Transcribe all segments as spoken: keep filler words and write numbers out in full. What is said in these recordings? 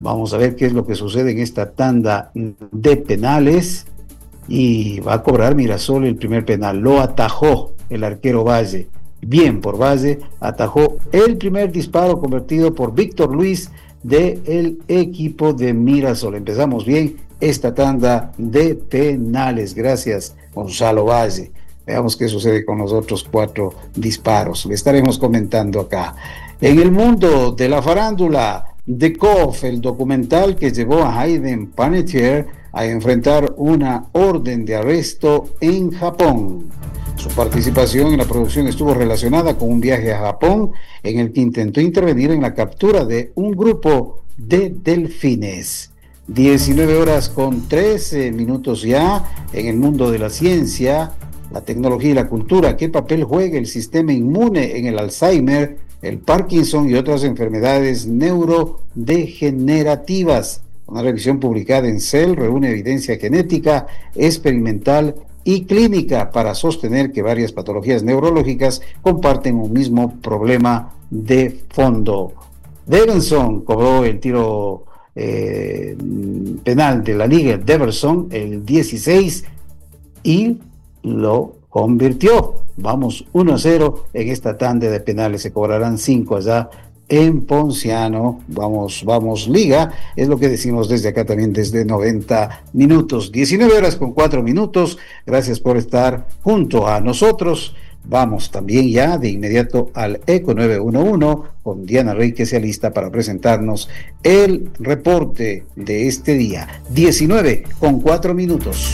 Vamos a ver qué es lo que sucede en esta tanda de penales. Y va a cobrar Mirasol el primer penal. Lo atajó el arquero Valle. Bien por Valle, atajó el primer disparo convertido por Víctor Luis del equipo de Mirasol. Empezamos bien esta tanda de penales. Gracias, Gonzalo Valle. Veamos qué sucede con los otros cuatro disparos. Le estaremos comentando acá. En el mundo de la farándula, The Cove, el documental que llevó a Hayden Panettiere a enfrentar una orden de arresto en Japón. Su participación en la producción estuvo relacionada con un viaje a Japón en el que intentó intervenir en la captura de un grupo de delfines. diecinueve horas con trece minutos ya. En el mundo de la ciencia, la tecnología y la cultura, ¿qué papel juega el sistema inmune en el Alzheimer, el Parkinson y otras enfermedades neurodegenerativas? Una revisión publicada en Cell reúne evidencia genética, experimental y clínica para sostener que varias patologías neurológicas comparten un mismo problema de fondo. Devenson cobró el tiro eh, penal de la Liga Deverson el dieciséis y lo convirtió. Vamos uno a cero en esta tanda de penales. Se cobrarán cinco allá en Ponciano. Vamos, vamos Liga, es lo que decimos desde acá también desde noventa minutos. diecinueve horas con cuatro minutos. Gracias por estar junto a nosotros. Vamos también ya de inmediato al Eco nueve uno uno con Diana Rey, que se alista para presentarnos el reporte de este día. diecinueve con cuatro minutos.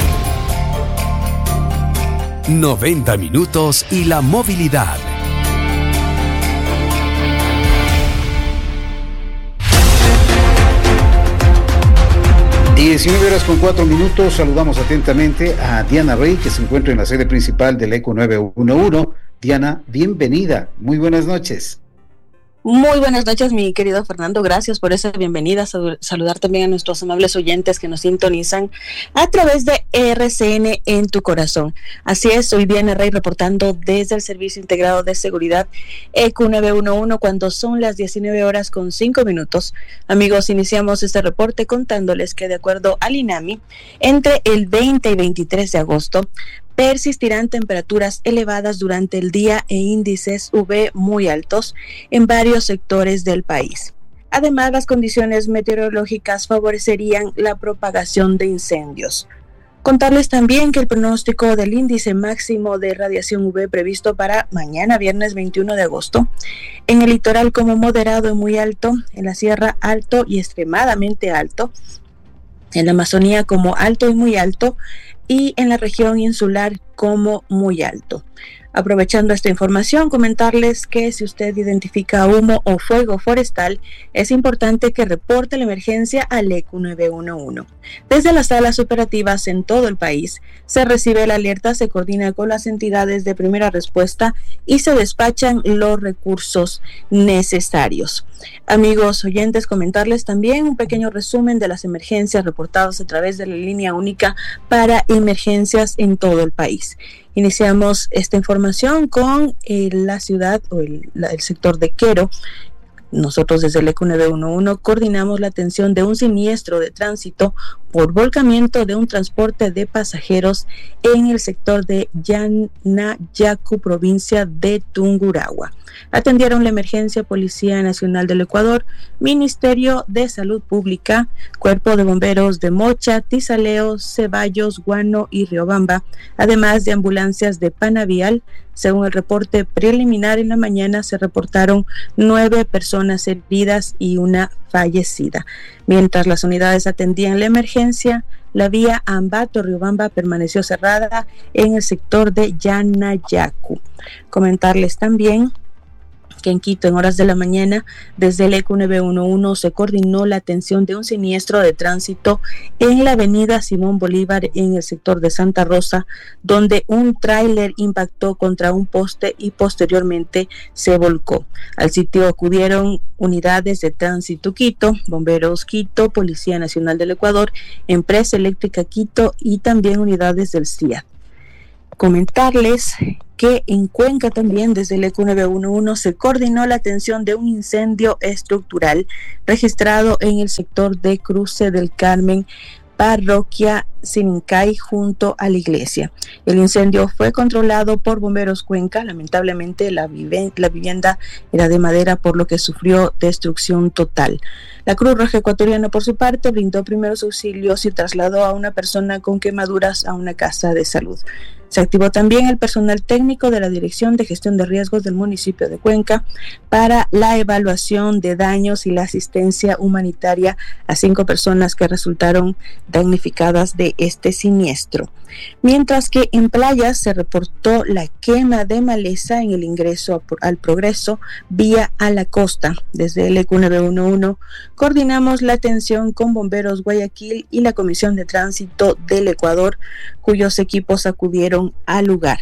noventa minutos y la movilidad. diecinueve horas con cuatro minutos. Saludamos atentamente a Diana Rey, que se encuentra en la sede principal del Eco nueve uno uno. Diana, bienvenida. Muy buenas noches. Muy buenas noches, mi querido Fernando. Gracias por esa bienvenida. Saludar también a nuestros amables oyentes que nos sintonizan a través de R C N en tu corazón. Así es, soy Diana Rey reportando desde el Servicio Integrado de Seguridad E Q nueve uno uno cuando son las diecinueve horas con cinco minutos. Amigos, iniciamos este reporte contándoles que de acuerdo al INAMI, entre el veinte y veintitrés de agosto, persistirán temperaturas elevadas durante el día e índices U V muy altos en varios sectores del país. Además, las condiciones meteorológicas favorecerían la propagación de incendios. Contarles también que el pronóstico del índice máximo de radiación U V previsto para mañana viernes veintiuno de agosto, en el litoral como moderado y muy alto, en la sierra alto y extremadamente alto, en la Amazonía como alto y muy alto, y en la región insular como muy alto. Aprovechando esta información, comentarles que si usted identifica humo o fuego forestal, es importante que reporte la emergencia al E Q nueve uno uno. Desde las salas operativas en todo el país, se recibe la alerta, se coordina con las entidades de primera respuesta y se despachan los recursos necesarios. Amigos oyentes, comentarles también un pequeño resumen de las emergencias reportadas a través de la línea única para emergencias en todo el país. Iniciamos esta información con eh, la ciudad o el, la, el sector de Quero. Nosotros desde el E Q nueve uno uno coordinamos la atención de un siniestro de tránsito por volcamiento de un transporte de pasajeros en el sector de Yanayacu, provincia de Tungurahua. Atendieron la emergencia Policía Nacional del Ecuador, Ministerio de Salud Pública, Cuerpo de Bomberos de Mocha, Tizaleo, Ceballos, Guano y Riobamba, además de ambulancias de Panavial. Según el reporte preliminar, en la mañana se reportaron nueve personas heridas y una fallecida. Mientras las unidades atendían la emergencia, la vía Ambato-Riobamba permaneció cerrada en el sector de Yanayacu. Comentarles también que en Quito, en horas de la mañana, desde el E Q nueve uno uno se coordinó la atención de un siniestro de tránsito en la avenida Simón Bolívar, en el sector de Santa Rosa, donde un tráiler impactó contra un poste y posteriormente se volcó. Al sitio acudieron unidades de Tránsito Quito, Bomberos Quito, Policía Nacional del Ecuador, Empresa Eléctrica Quito y también unidades del C I A D. Comentarles que en Cuenca también desde el E Q nueve uno uno se coordinó la atención de un incendio estructural registrado en el sector de Cruce del Carmen, parroquia Sinincay, junto a la iglesia. El incendio fue controlado por Bomberos Cuenca. Lamentablemente la, vive, la vivienda era de madera, por lo que sufrió destrucción total. La Cruz Roja Ecuatoriana, por su parte, brindó primeros auxilios y trasladó a una persona con quemaduras a una casa de salud. Se activó también el personal técnico de la Dirección de Gestión de Riesgos del municipio de Cuenca para la evaluación de daños y la asistencia humanitaria a cinco personas que resultaron damnificadas de este siniestro. Mientras que en Playas se reportó la quema de maleza en el ingreso al Progreso vía a la costa. Desde el E Q nueve uno uno coordinamos la atención con Bomberos Guayaquil y la Comisión de Tránsito del Ecuador, cuyos equipos acudieron al lugar.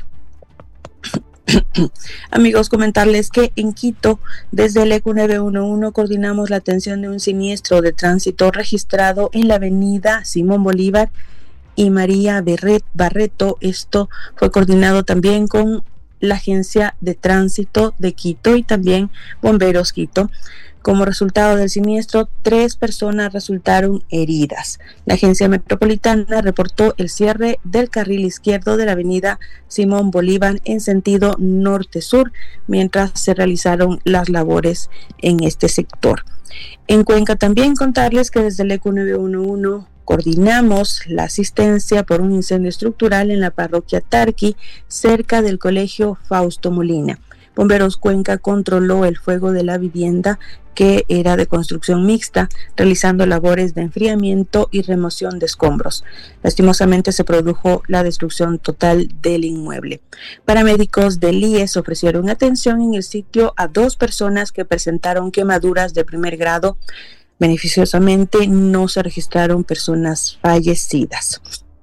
Amigos, comentarles que en Quito, desde el E Q nueve uno uno, coordinamos la atención de un siniestro de tránsito registrado en la avenida Simón Bolívar y María Barreto. Esto fue coordinado también con la Agencia de Tránsito de Quito y también Bomberos Quito. Como resultado del siniestro, tres personas resultaron heridas. La Agencia Metropolitana reportó el cierre del carril izquierdo de la avenida Simón Bolívar en sentido norte-sur, mientras se realizaron las labores en este sector. En Cuenca también contarles que desde el E Q nueve uno uno coordinamos la asistencia por un incendio estructural en la parroquia Tarqui, cerca del colegio Fausto Molina. Bomberos Cuenca controló el fuego de la vivienda, que era de construcción mixta, realizando labores de enfriamiento y remoción de escombros. Lastimosamente se produjo la destrucción total del inmueble. Paramédicos del I E S ofrecieron atención en el sitio a dos personas que presentaron quemaduras de primer grado. Beneficiosamente no se registraron personas fallecidas.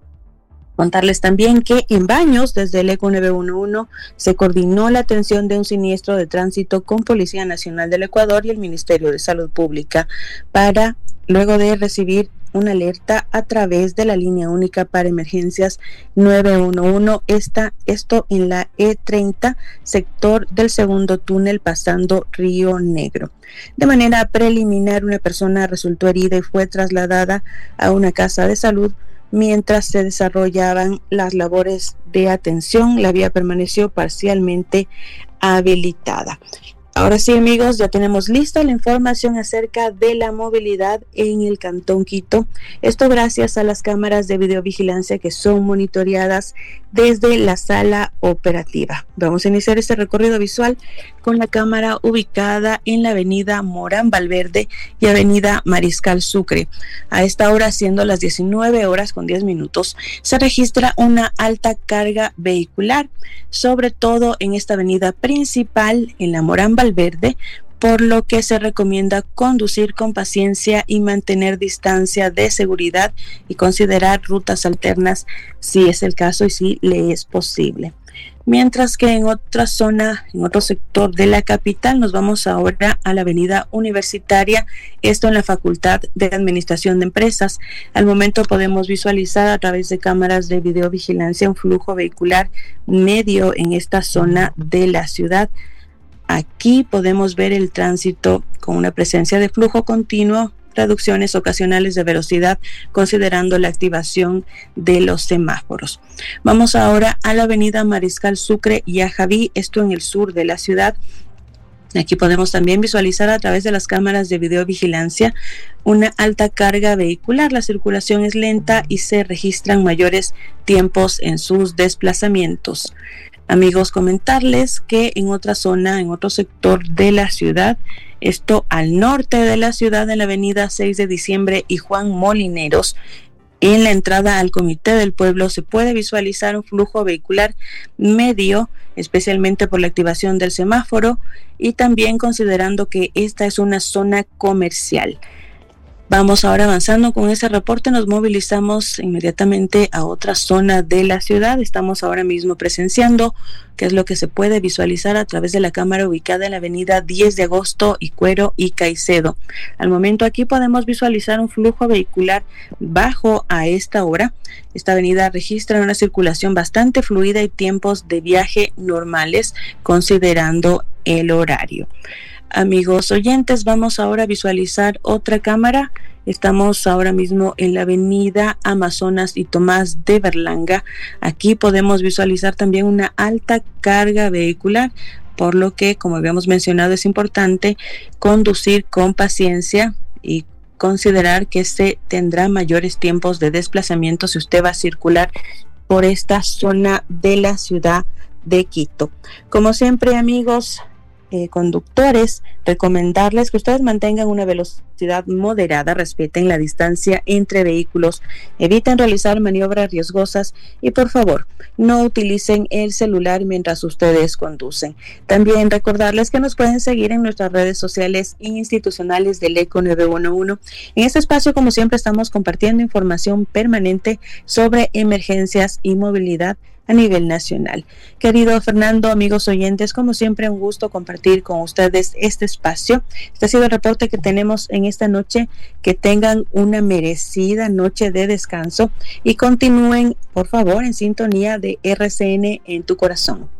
Contarles también que en Baños, desde el E Q nueve uno uno, se coordinó la atención de un siniestro de tránsito con Policía Nacional del Ecuador y el Ministerio de Salud Pública, para, luego de recibir una alerta a través de la línea única para emergencias nueve uno uno, esta, esto en la E treinta, sector del segundo túnel pasando Río Negro. De manera preliminar, una persona resultó herida y fue trasladada a una casa de salud. Mientras se desarrollaban las labores de atención, la vía permaneció parcialmente habilitada. Ahora sí, amigos, ya tenemos lista la información acerca de la movilidad en el Cantón Quito. Esto gracias a las cámaras de videovigilancia que son monitoreadas desde la sala operativa. Vamos a iniciar este recorrido visual con la cámara ubicada en la avenida Morán Valverde y avenida Mariscal Sucre. A esta hora, siendo las diecinueve horas con diez minutos, se registra una alta carga vehicular, sobre todo en esta avenida principal, en la Morán Valverde, por lo que se recomienda conducir con paciencia y mantener distancia de seguridad y considerar rutas alternas si es el caso y si le es posible. Mientras que en otra zona, en otro sector de la capital, nos vamos ahora a la avenida Universitaria, esto en la Facultad de Administración de Empresas. Al momento podemos visualizar a través de cámaras de videovigilancia un flujo vehicular medio en esta zona de la ciudad. Aquí podemos ver el tránsito con una presencia de flujo continuo, reducciones ocasionales de velocidad, considerando la activación de los semáforos. Vamos ahora a la avenida Mariscal Sucre y a Javí, esto en el sur de la ciudad. Aquí podemos también visualizar a través de las cámaras de videovigilancia una alta carga vehicular. La circulación es lenta y se registran mayores tiempos en sus desplazamientos. Amigos, comentarles que en otra zona, en otro sector de la ciudad, esto al norte de la ciudad, en la avenida seis de diciembre y Juan Molineros, en la entrada al Comité del Pueblo, se puede visualizar un flujo vehicular medio, especialmente por la activación del semáforo y también considerando que esta es una zona comercial. Vamos ahora avanzando con ese reporte, nos movilizamos inmediatamente a otra zona de la ciudad. Estamos ahora mismo presenciando qué es lo que se puede visualizar a través de la cámara ubicada en la avenida diez de agosto, Icuero y Caicedo. Al momento aquí podemos visualizar un flujo vehicular bajo a esta hora. Esta avenida registra una circulación bastante fluida y tiempos de viaje normales considerando el horario. Amigos oyentes, vamos ahora a visualizar otra cámara. Estamos ahora mismo en la avenida Amazonas y Tomás de Berlanga. Aquí podemos visualizar también una alta carga vehicular, por lo que, como habíamos mencionado, es importante conducir con paciencia y considerar que se tendrá mayores tiempos de desplazamiento si usted va a circular por esta zona de la ciudad de Quito. Como siempre, amigos Eh, conductores, recomendarles que ustedes mantengan una velocidad moderada, respeten la distancia entre vehículos, eviten realizar maniobras riesgosas y por favor no utilicen el celular mientras ustedes conducen. También recordarles que nos pueden seguir en nuestras redes sociales institucionales del ECO nueve uno uno. En este espacio, como siempre, estamos compartiendo información permanente sobre emergencias y movilidad a nivel nacional. Querido Fernando, amigos oyentes, como siempre, un gusto compartir con ustedes este espacio. Este ha sido el reporte que tenemos en esta noche. Que tengan una merecida noche de descanso y continúen, por favor, en sintonía de R C N en tu corazón.